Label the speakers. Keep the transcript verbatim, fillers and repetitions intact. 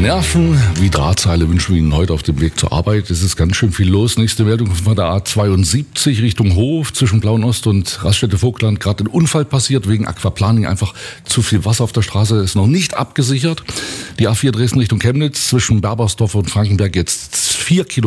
Speaker 1: Nerven wie Drahtseile wünschen wir Ihnen heute auf dem Weg zur Arbeit. Es ist ganz schön viel los. Nächste Meldung von der A zweiundsiebzig Richtung Hof zwischen Blauenost und Raststätte-Vogtland. Gerade ein Unfall passiert wegen Aquaplaning. Einfach zu viel Wasser auf der Straße, ist noch nicht abgesichert. Die A vier Dresden Richtung Chemnitz zwischen Berbersdorf und Frankenberg jetzt vier Kilometer.